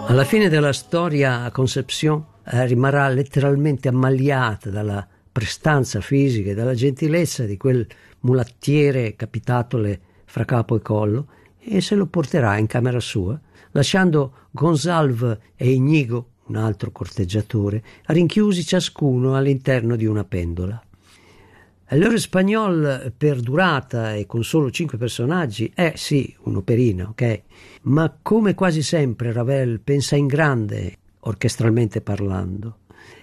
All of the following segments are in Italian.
Alla fine della storia, Concepción rimarrà letteralmente ammaliata dalla prestanza fisica e dalla gentilezza di quel mulattiere capitatole fra capo e collo e se lo porterà in camera sua, lasciando Gonzalve e Inigo, un altro corteggiatore, rinchiusi ciascuno all'interno di una pendola. L'Heure Espagnole, per durata e con solo 5 personaggi, è sì un'operina, ok? Ma come quasi sempre Ravel pensa in grande, orchestralmente parlando.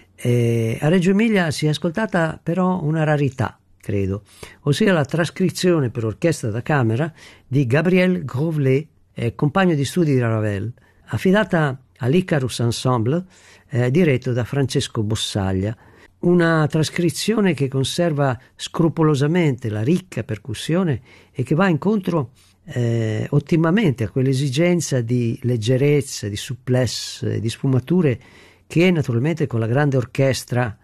A Reggio Emilia si è ascoltata però una rarità, credo, ossia la trascrizione per orchestra da camera di Gabriel Grovelet, compagno di studi di Ravel, affidata all'Icarus Ensemble, diretto da Francesco Bossaglia. Una trascrizione che conserva scrupolosamente la ricca percussione e che va incontro ottimamente a quell'esigenza di leggerezza, di souplesse, di sfumature che naturalmente con la grande orchestra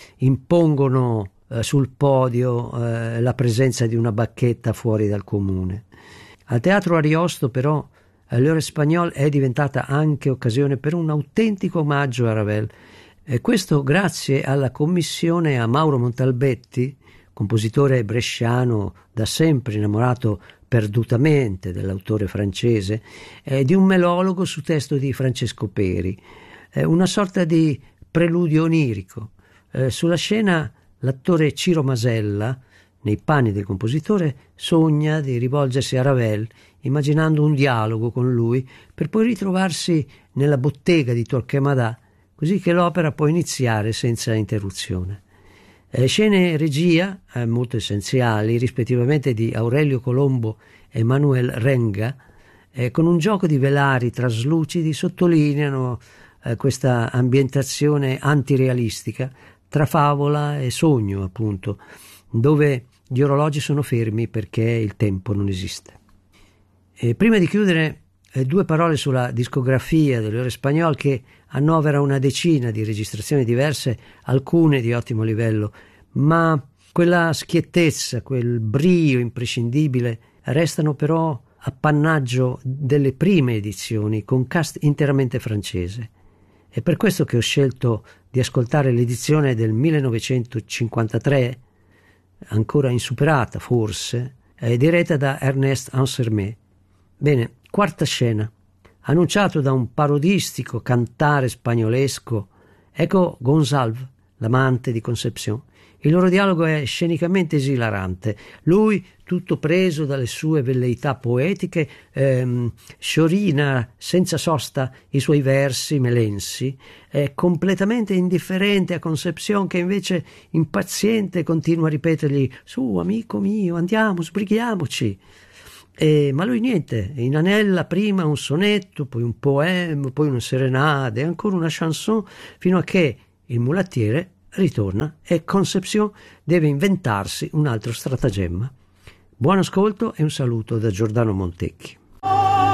impongono sul podio la presenza di una bacchetta fuori dal comune. Al Teatro Ariosto però l'Heure Espagnole è diventata anche occasione per un autentico omaggio a Ravel. Questo grazie alla commissione a Mauro Montalbetti, compositore bresciano da sempre innamorato perdutamente dell'autore francese, di un melologo su testo di Francesco Peri, una sorta di preludio onirico. Sulla scena l'attore Ciro Masella, nei panni del compositore, sogna di rivolgersi a Ravel immaginando un dialogo con lui per poi ritrovarsi nella bottega di Torquemada, così che l'opera può iniziare senza interruzione. Scene e regia molto essenziali, rispettivamente di Aurelio Colombo e Manuel Renga, con un gioco di velari traslucidi sottolineano questa ambientazione antirealistica tra favola e sogno, appunto, dove gli orologi sono fermi perché il tempo non esiste. Prima di chiudere, 2 parole sulla discografia dell'Heure Espagnole, che annovera una decina di registrazioni diverse, alcune di ottimo livello, ma quella schiettezza, quel brio imprescindibile restano però appannaggio delle prime edizioni con cast interamente francese. È per questo che ho scelto di ascoltare l'edizione del 1953, ancora insuperata forse, diretta da Ernest Ansermet. Bene, quarta scena. Annunciato da un parodistico cantare spagnolesco, ecco Gonzalve, l'amante di Concepción. Il loro dialogo è scenicamente esilarante. Lui, tutto preso dalle sue velleità poetiche, sciorina senza sosta i suoi versi melensi, è completamente indifferente a Concepción, che invece, impaziente, continua a ripetergli «Su, amico mio, andiamo, sbrighiamoci». Ma lui niente, inanella prima un sonetto, poi un poema, poi una serenade, ancora una chanson, fino a che il mulattiere ritorna e Concepción deve inventarsi un altro stratagemma. Buon ascolto e un saluto da Giordano Montecchi.